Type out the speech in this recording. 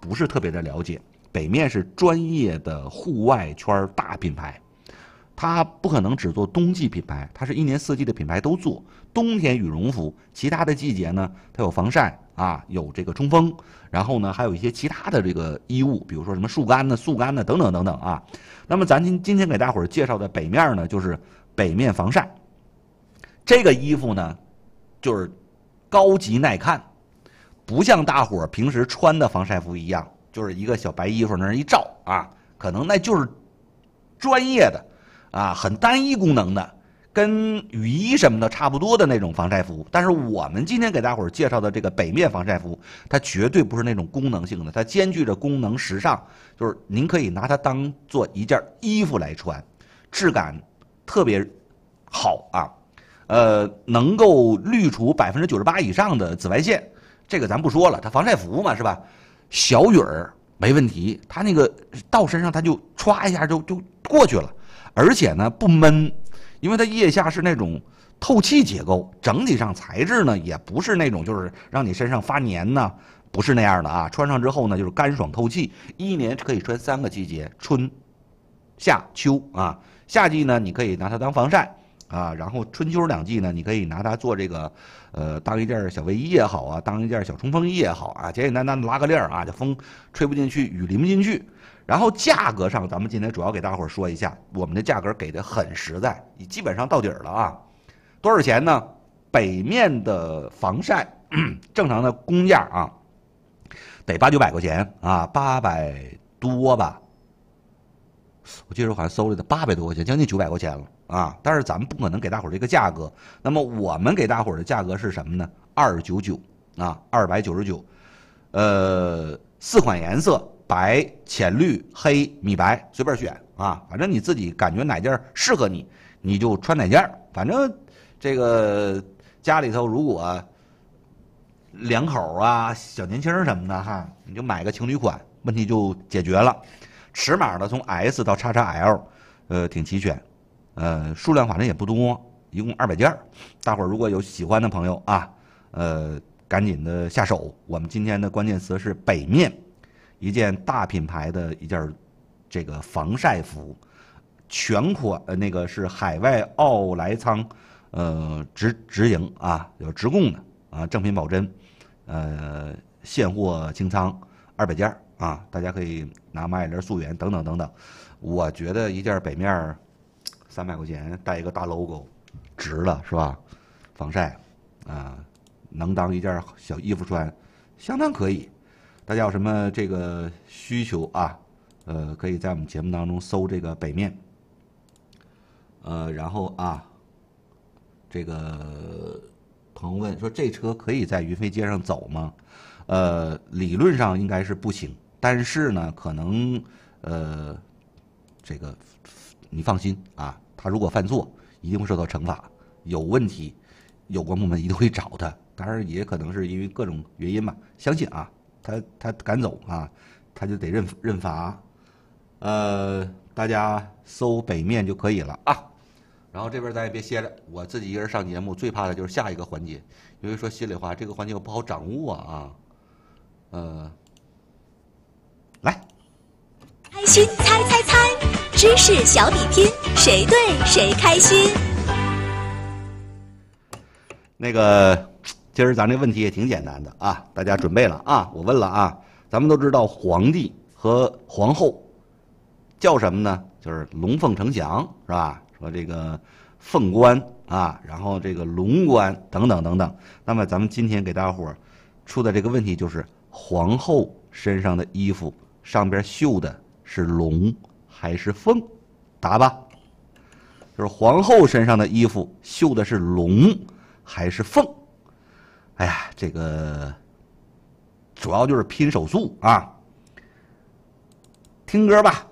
不是特别的了解。北面是专业的户外圈大品牌，它不可能只做冬季品牌，它是一年四季的品牌都做。冬天羽绒服，其他的季节呢，它有防晒啊，有这个冲锋，然后呢还有一些其他的这个衣物，比如说什么速干的、速干的等等等等啊。那么咱今天给大伙儿介绍的北面呢，就是北面防晒。这个衣服呢，就是高级耐看，不像大伙儿平时穿的防晒服一样，就是一个小白衣服那儿一罩啊，可能那就是专业的啊，很单一功能的，跟雨衣什么的差不多的那种防晒服。但是我们今天给大伙儿介绍的这个北面防晒服，它绝对不是那种功能性的，它兼具着功能时尚，就是您可以拿它当做一件衣服来穿，质感特别好啊。能够滤除98%以上的紫外线，这个咱不说了，它防晒服嘛，是吧？小雨儿没问题，它那个到身上它就歘一下就过去了，而且呢不闷，因为它腋下是那种透气结构，整体上材质呢也不是那种就是让你身上发黏呐，不是那样的啊。穿上之后呢就是干爽透气，一年可以穿3个季节，春、夏、秋啊。夏季呢你可以拿它当防晒。啊，然后春秋2季呢，你可以拿它做这个，当一件小卫衣也好啊，当一件小冲锋衣也好啊，简简单单的拉个链啊，这风吹不进去，雨淋不进去。然后价格上，咱们今天主要给大伙儿说一下，我们的价格给的很实在，基本上到底儿了啊。多少钱呢？北面的防晒，正常的工价啊，得800-900块钱啊，800多吧。我记得我好像搜了的800多块钱，将近900块钱了啊！但是咱们不可能给大伙儿这个价格，那么我们给大伙儿的价格是什么呢？299啊，299，4款颜色，白、浅绿、黑、米白，随便选啊，反正你自己感觉哪件适合你，你就穿哪件。反正这个家里头如果2口啊、小年轻什么的哈，你就买个情侣款，问题就解决了。尺码呢，从 S 到 XXL，挺齐全，数量反正也不多，一共200件。大伙儿如果有喜欢的朋友啊，赶紧的下手。我们今天的关键词是北面，一件大品牌的一件这个防晒服，全款那个是海外奥莱仓，直营啊，有直供的啊，正品保真，现货清仓200件。啊，大家可以拿马眼帘溯源等等等等，我觉得一件北面300块钱带一个大 logo， 值了是吧？防晒啊，能当一件小衣服穿，相当可以。大家有什么这个需求啊？可以在我们节目当中搜这个北面。然后啊，这个朋友问说这车可以在云飞街上走吗？理论上应该是不行。但是呢，可能这个你放心啊，他如果犯错，一定会受到惩罚。有问题，有关部门一定会找他。当然，也可能是因为各种原因吧。相信啊，他敢走啊，他就得认罚。大家搜北面就可以了啊。然后这边咱也别歇着，我自己一个人上节目，最怕的就是下一个环节。因为说心里话，这个环节我不好掌握啊。来， 开心猜猜猜，知识小比拼，谁对谁开心。 那个，今儿咱这问题也挺简单的啊，大家准备了啊？我问了啊，咱们都知道皇帝和皇后叫什么呢？就是龙凤呈祥，是吧？说这个凤冠啊，然后这个龙冠等等等等。那么咱们今天给大伙儿出的这个问题就是皇后身上的衣服上边绣的是龙还是凤？答吧。就是皇后身上的衣服绣的是龙还是凤？哎呀，这个主要就是拼手速啊。听歌吧。